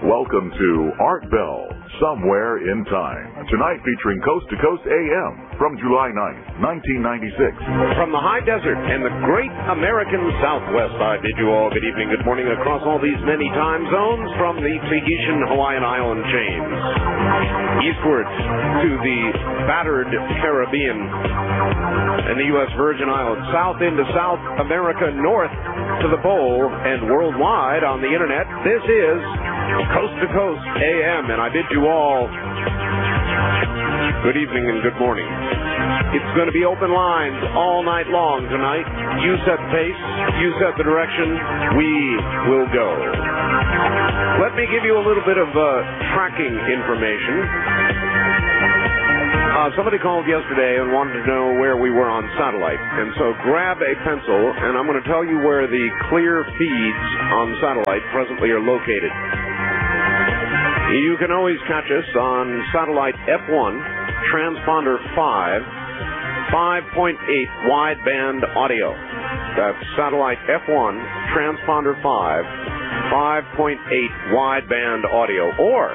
Welcome to Art Bell, Somewhere in Time. Tonight featuring Coast to Coast AM from July 9th, 1996. From the high desert and the great American Southwest, I bid you all good evening, good morning across all these many time zones from the Tahitian Hawaiian island chains. Eastward to the battered Caribbean and the U.S. Virgin Islands. South into South America, north to the pole, and worldwide on the internet. This is Coast to Coast AM, and I bid you all good evening and good morning. It's going to be open lines all night long tonight. You set the pace, you set the direction, we will go. Let me give you a little bit of tracking information. Somebody called yesterday and wanted to know where we were on satellite, and so grab a pencil, and I'm going to tell you where the clear feeds on satellite presently are located. You can always catch us on satellite F1, transponder 5.8 wideband audio. That's satellite F1, transponder 5.8 wideband audio. Or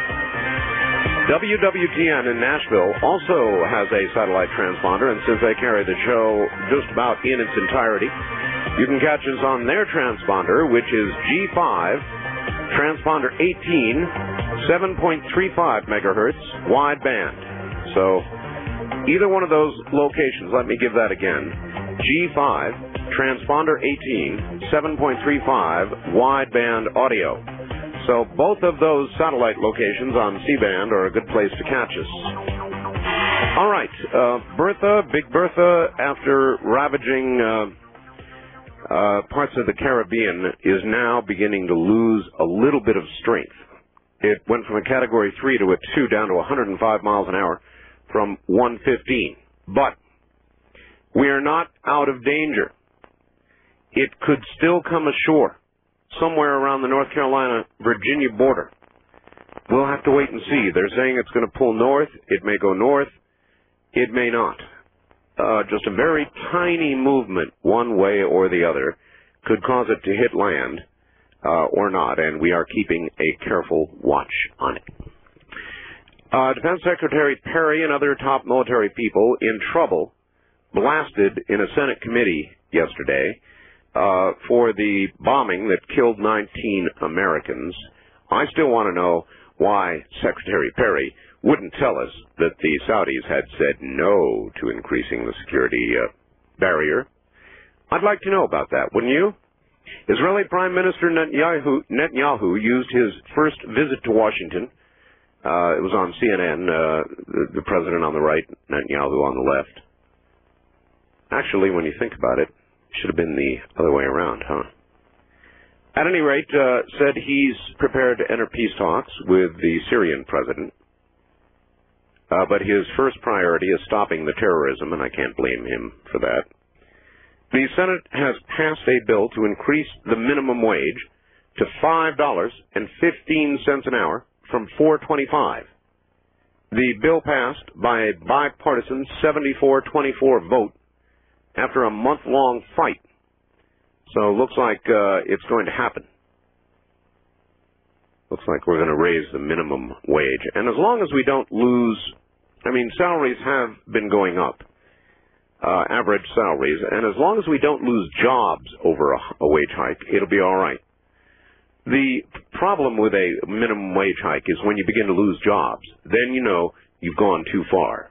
WWTN in Nashville also has a satellite transponder, and since they carry the show just about in its entirety, you can catch us on their transponder, which is G5, transponder 18, 7.35 megahertz wideband. So either one of those locations, let me give that again, G5, transponder 18, 7.35 wideband audio. So both of those satellite locations on C-band are a good place to catch us. All right, Bertha, Big Bertha, after ravaging parts of the Caribbean, is now beginning to lose a little bit of strength. It went from a Category 3 to a 2 down to 105 miles an hour from 115. But we are not out of danger. It could still come ashore somewhere around the North Carolina-Virginia border. We'll have to wait and see. They're saying it's going to pull north. It may go north. It may not. Just a very tiny movement one way or the other could cause it to hit land or not, and we are keeping a careful watch on it. Defense Secretary Perry and other top military people in trouble blasted in a Senate committee yesterday for the bombing that killed 19 Americans. I still want to know why Secretary Perry wouldn't tell us that the Saudis had said no to increasing the security barrier. I'd like to know about that, wouldn't you? Israeli Prime Minister Netanyahu used his first visit to Washington. It was on CNN, the president on the right, Netanyahu on the left. Actually, when you think about it, should have been the other way around, huh? At any rate, said he's prepared to enter peace talks with the Syrian president, but his first priority is stopping the terrorism, and I can't blame him for that. The Senate has passed a bill to increase the minimum wage to $5.15 an hour from $4.25. The bill passed by a bipartisan 74-24 vote after a month-long fight. So it looks like it's going to happen. Looks like we're going to raise the minimum wage. And as long as we don't lose, salaries have been going up, average salaries, and as long as we don't lose jobs over a wage hike, it'll be all right. The problem with a minimum wage hike is when you begin to lose jobs, then you know you've gone too far.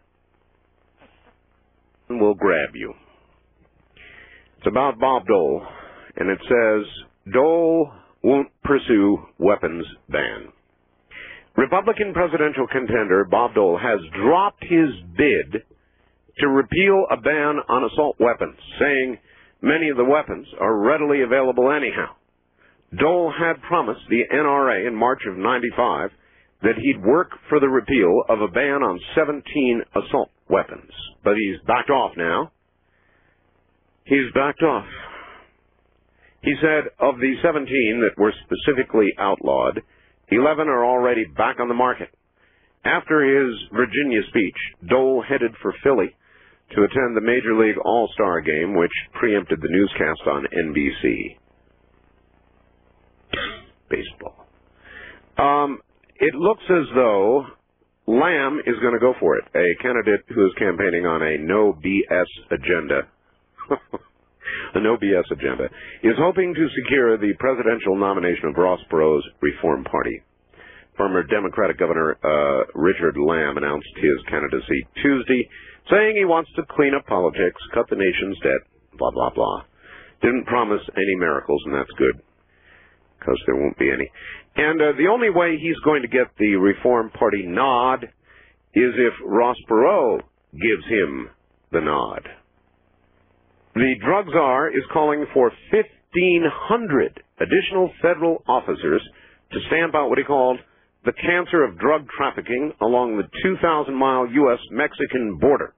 And we'll grab you. It's about Bob Dole, and it says, Dole won't pursue weapons ban. Republican presidential contender Bob Dole has dropped his bid to repeal a ban on assault weapons, saying many of the weapons are readily available anyhow. Dole had promised the NRA in March of '95 that he'd work for the repeal of a ban on 17 assault weapons, but he's backed off now. He's backed off. He said of the 17 that were specifically outlawed, 11 are already back on the market. After his Virginia speech, Dole headed for Philly to attend the Major League All-Star Game, which preempted the newscast on NBC. Baseball. It looks as though Lamb is going to go for it, a candidate who is campaigning on a no BS agenda. The no BS agenda is hoping to secure the presidential nomination of Ross Perot's Reform Party. Former Democratic Governor Richard Lamb announced his candidacy Tuesday, saying he wants to clean up politics, cut the nation's debt, blah, blah, blah. Didn't promise any miracles, and that's good, because there won't be any. And the only way he's going to get the Reform Party nod is if Ross Perot gives him the nod. The drug czar is calling for 1,500 additional federal officers to stamp out what he called the cancer of drug trafficking along the 2,000-mile U.S.-Mexican border.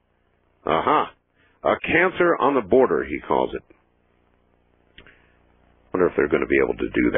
A cancer on the border, he calls it. I wonder if they're going to be able to do that.